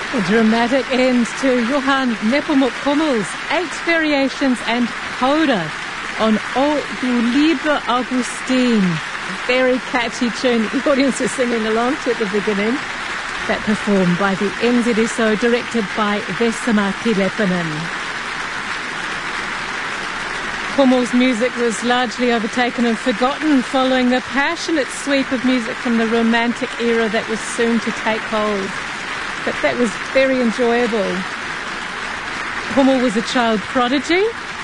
A dramatic end to Johann Nepomuk Hummel's 8 variations and coda on O du liebe Augustin. A very catchy tune that the audience was singing along to at the beginning. That performed by the NZSO, directed by Vesa-Matti Leppänen. Hummel's music was largely overtaken and forgotten following the passionate sweep of music from the Romantic era that was soon to take hold. But that was very enjoyable. Hummel was a child prodigy.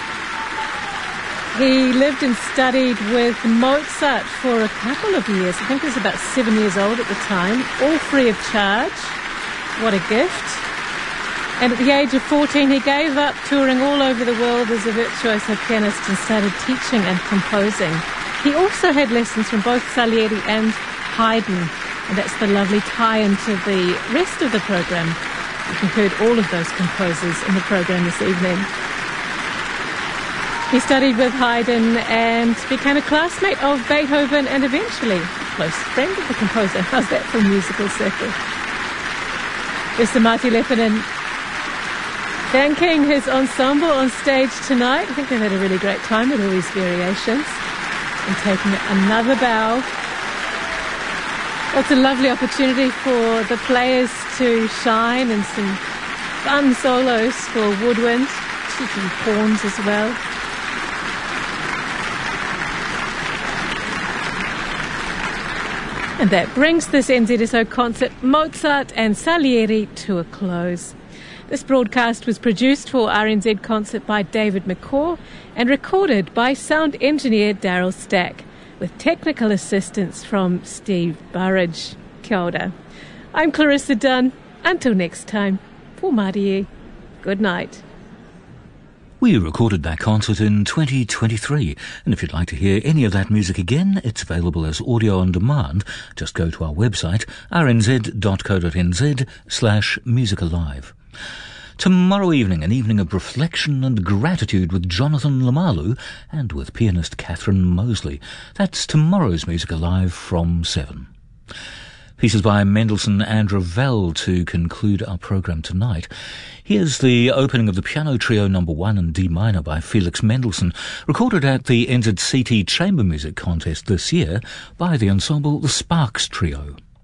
He lived and studied with Mozart for a couple of years. I think he was about 7 years old at the time, all free of charge. What a gift. And at the age of 14, he gave up touring all over the world as a virtuoso pianist and started teaching and composing. He also had lessons from both Salieri and Haydn, and that's the lovely tie-in to the rest of the program. You heard all of those composers in the program this evening. He studied with Haydn and became a classmate of Beethoven and eventually a close friend of the composer. How's that for a musical circle? Vesa-Matti Leppänen thanking his ensemble on stage tonight. I think they've had a really great time with all these variations and taking another bow. It's a lovely opportunity for the players to shine and some fun solos for woodwind, cheeky horns as well. And that brings this NZSO concert, Mozart and Salieri, to a close. This broadcast was produced for RNZ Concert by David McCaw and recorded by sound engineer Daryl Stack, with technical assistance from Steve Burridge. Kia ora. I'm Clarissa Dunn. Until next time, for Mārie, good night. We recorded that concert in 2023, and if you'd like to hear any of that music again, it's available as audio on demand. Just go to our website, rnz.co.nz/musicalive. Tomorrow evening, an evening of reflection and gratitude with Jonathan Lamalu and with pianist Catherine Mosley. That's tomorrow's Music Alive from 7. Pieces by Mendelssohn and Ravel to conclude our programme tonight. Here's the opening of the Piano Trio No. 1 in D minor by Felix Mendelssohn, recorded at the NZCT Chamber Music Contest this year by the ensemble The Sparks Trio.